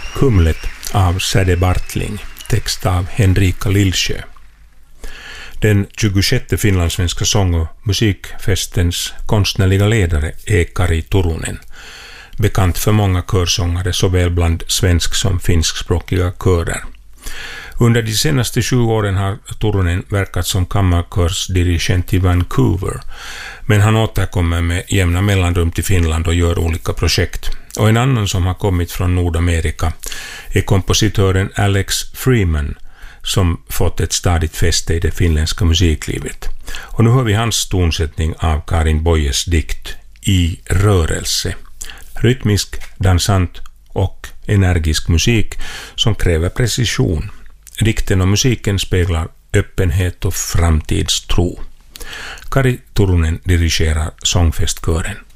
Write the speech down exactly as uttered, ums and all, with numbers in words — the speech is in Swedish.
Kumlet av Säde Bartling, text av Henrika Lillsjö. Den tjugosjätte finlandssvenska sång- och musikfestens konstnärliga ledare är Kari Turunen, bekant för många körsångare såväl bland svensk som finskspråkiga körer. Under de senaste sju åren har Turunen verkat som kammarkörsdirigent i Vancouver, men han återkommer med jämna mellanrum till Finland och gör olika projekt. Och en annan som har kommit från Nordamerika är kompositören Alex Freeman, som fått ett stadigt fäste i det finländska musiklivet. Och nu hör vi hans tonsättning av Karin Boyes dikt I rörelse. Rytmisk, dansant och energisk musik som kräver precision. Dikten och musiken speglar öppenhet och framtidstro. Kari Turunen dirigerar sångfestkören.